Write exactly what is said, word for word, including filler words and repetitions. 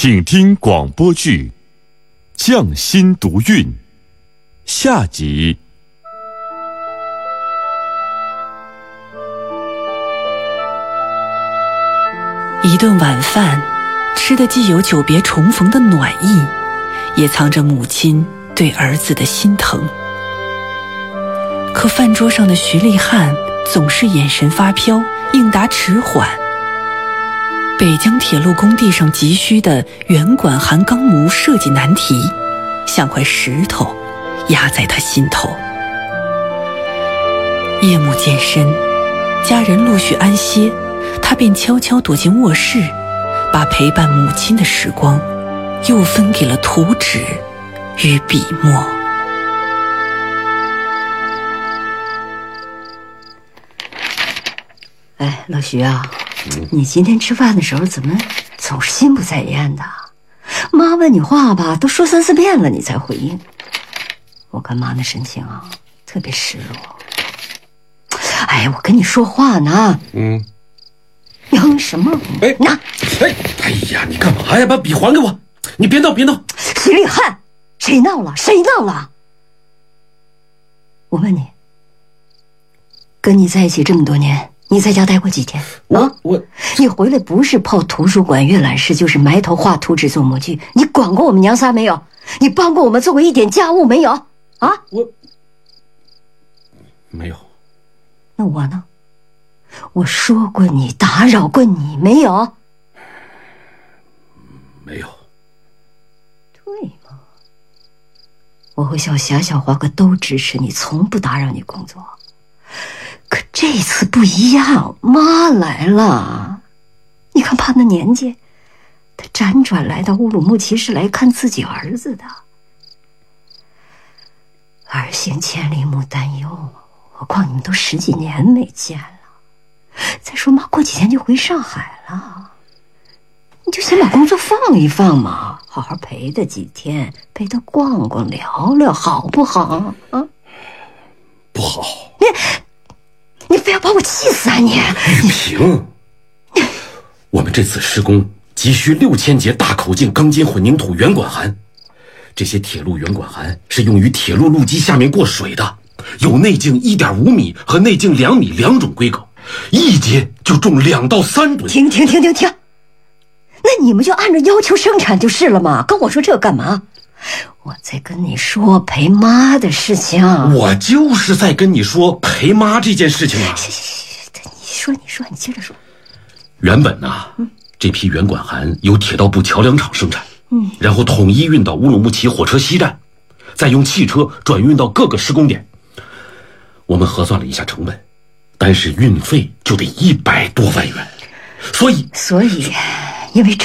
请听广播剧《匠心独运》下集。 一顿晚饭，吃的既有久别重逢的暖意，也藏着母亲对儿子的心疼。可饭桌上的徐立汉总是眼神发飘，应答迟缓。北疆铁路工地上急需的圆管焊钢模设计难题，像块石头压在他心头。夜幕渐深，家人陆续安歇，他便悄悄躲进卧室，把陪伴母亲的时光又分给了图纸与笔墨。 哎，老徐啊，你今天吃饭的时候怎么总是心不在焉的？妈问你话吧，都说三四遍了你才回应。我看妈那神情啊，特别失落。哎，我跟你说话呢。嗯。你哼什么？ 哎， 那， 哎，哎呀，你干嘛呀？把笔还给我！你别闹，别闹！ 徐立汉，谁闹了？谁闹了？我问你，跟你在一起这么多年，你在家待过几天？ 我、 啊、 我， 你回来不是泡图书馆阅览室，就是埋头画图纸做模具。你管过我们娘仨没有？你帮过我们做过一点家务没有？啊？ 我没有。 那我呢？我说过你打扰过你没有？ 没有。 对吗？我和小霞、小华哥都支持你，从不打扰你工作。可这次不一样，妈来了。你看爸那年纪，他辗转来到乌鲁木齐是来看自己儿子的。儿行千里母担忧，何况你们都十几年没见了。再说妈过几天就回上海了，你就先把工作放一放嘛，好好陪他几天，陪他逛逛聊聊，好不好啊？ 不好。 你你非要把我气死啊你！ 玉萍，我们这次施工急需六千节大口径钢筋混凝土圆管焊，这些铁路圆管焊是用于铁路路基下面过水的，有内径 一点五米和内径两米两种规格，一节就重两到三吨。 停停停停停！那你们就按照要求生产就是了嘛，跟我说这个干嘛？我在跟你说陪妈的事情。 我就是在跟你说陪妈这件事情啊。 行行行，你说你说你接着说。 原本呢、啊嗯、这批圆管焊由铁道部桥梁厂生产，嗯，然后统一运到乌鲁木齐火车西站，再用汽车转运到各个施工点。我们核算了一下成本，单是运费就得一百多万元，所以所以因为